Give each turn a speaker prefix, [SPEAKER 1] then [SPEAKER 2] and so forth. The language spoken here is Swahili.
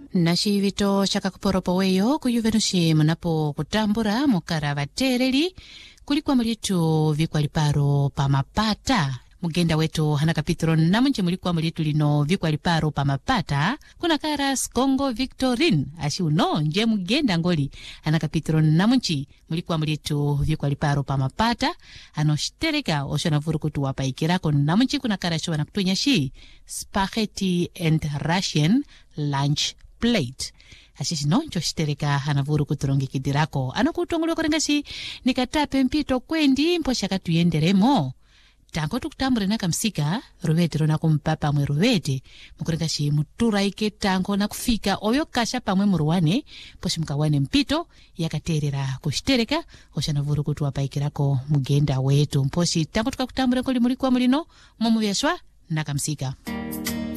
[SPEAKER 1] Nashivito shakakuporopoweyo kuyuvenushi munapo kutambura mukara vatereri kulikuwa mulitu vikwaliparo pamapata. Mugenda wetu hana kapitro namunchi mulikuwa mulitu lino vikwaliparo pamapata kuna kara Skongo Victorine ashi uno nje mugenda ngoli hana kapitro namunchi mulikuwa mulitu vikwaliparo pamapata ano shitereka oshona vurukutu wapaikirako namunchi kuna kara shwana kutunyashi spaghetti and Russian lunch plate. Asisi noncho shitereka hanavuru kuturongekidhirako anokutongolwa korengashi nikatape mpito kwendi mpo shakatuyenderemo tango tukutambure nakamsika ruwete rona kumpapa mwe ruwete mukurengashi mutura ike tango na kufika oyo kasha pamwe muruwane poshi mkawane mpito yakaterera kushitereka oshanavuru kutuwapaikirako mugenda wetu mposhi tango tukakutambure koli mulikuwa mulino momu vyashwa nakamsika.